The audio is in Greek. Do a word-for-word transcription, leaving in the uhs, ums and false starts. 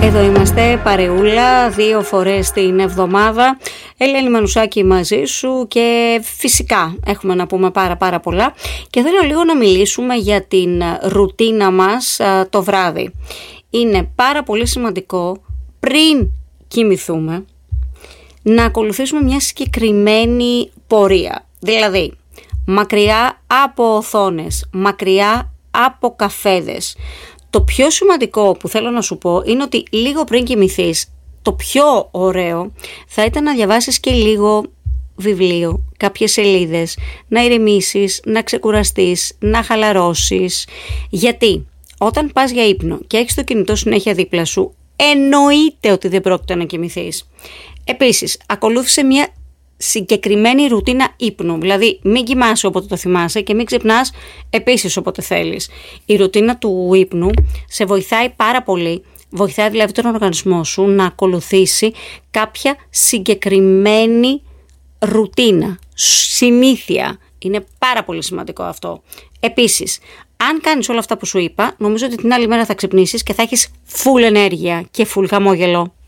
Εδώ είμαστε παρεούλα δύο φορές την εβδομάδα. Ελένη Μανουσάκη μαζί σου και φυσικά έχουμε να πούμε πάρα πάρα πολλά και θέλω λίγο να μιλήσουμε για την ρουτίνα μας α, το βράδυ. Είναι πάρα πολύ σημαντικό πριν κοιμηθούμε να ακολουθήσουμε μια συγκεκριμένη πορεία. Δηλαδή μακριά από οθόνες, μακριά από καφέδες. Το πιο σημαντικό που θέλω να σου πω είναι ότι λίγο πριν κοιμηθείς, το πιο ωραίο θα ήταν να διαβάσεις και λίγο βιβλίο, κάποιες σελίδες, να ηρεμήσεις, να ξεκουραστείς, να χαλαρώσεις. Γιατί όταν πας για ύπνο και έχεις το κινητό συνέχεια δίπλα σου, εννοείται ότι δεν πρόκειται να κοιμηθείς. Επίσης, ακολούθησε μια συγκεκριμένη ρουτίνα ύπνου, δηλαδή μην κοιμάσαι όποτε το θυμάσαι και μην ξυπνάς επίσης όποτε θέλεις. Η ρουτίνα του ύπνου σε βοηθάει πάρα πολύ, βοηθάει δηλαδή τον οργανισμό σου να ακολουθήσει κάποια συγκεκριμένη ρουτίνα, συνήθεια. Είναι πάρα πολύ σημαντικό αυτό. Επίσης, αν κάνεις όλα αυτά που σου είπα, νομίζω ότι την άλλη μέρα θα ξυπνήσεις και θα έχεις full ενέργεια και full χαμόγελο.